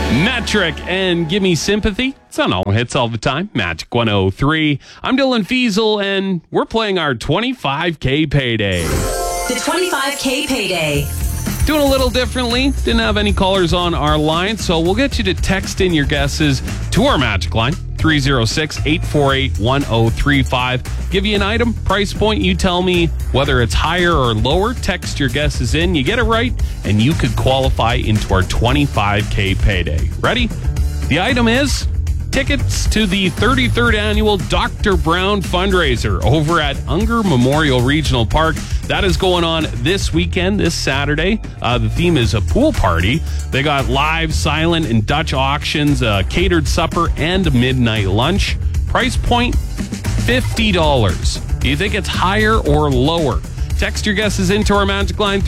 Metric and Give Me Sympathy. It's on all hits all the time. Magic 103. I'm Dylan Fiesel, and we're playing our 25K payday. The 25K payday. Doing a little differently. Didn't have any callers on our line, so we'll get you to text in your guesses to our Magic line, 306-848-1035. Give you an item, price point. You tell me whether it's higher or lower. Text your guesses in. You get it right, and you could qualify into our 25K payday. Ready? The item is tickets to the 33rd annual Dr. Brown fundraiser over at Unger Memorial Regional Park. That is going on this weekend, this Saturday. The theme is a pool party. They got live, silent, and Dutch auctions, catered supper, and midnight lunch. Price point, $50. Do you think it's higher or lower? Text your guesses into our Magic line,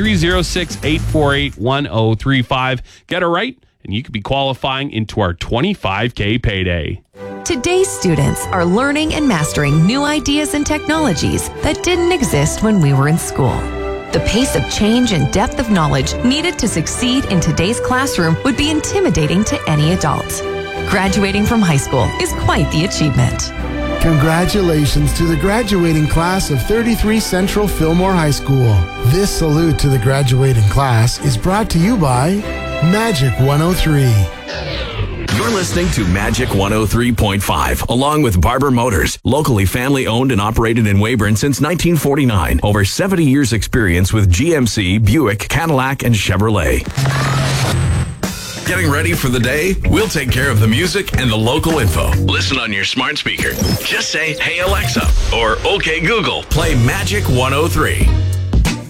306-848-1035. Get it right, and you could be qualifying into our 25K payday. Today's students are learning and mastering new ideas and technologies that didn't exist when we were in school. The pace of change and depth of knowledge needed to succeed in today's classroom would be intimidating to any adult. Graduating from high school is quite the achievement. Congratulations to the graduating class of 33 Central Fillmore High School. This salute to the graduating class is brought to you by Magic 103. You're listening to Magic 103.5, along with Barber Motors, locally family-owned and operated in Weyburn since 1949. Over 70 years experience with GMC, Buick, Cadillac, and Chevrolet. Getting ready for the day? We'll take care of the music and the local info. Listen on your smart speaker. Just say, "Hey Alexa," or "Okay Google, play Magic 103."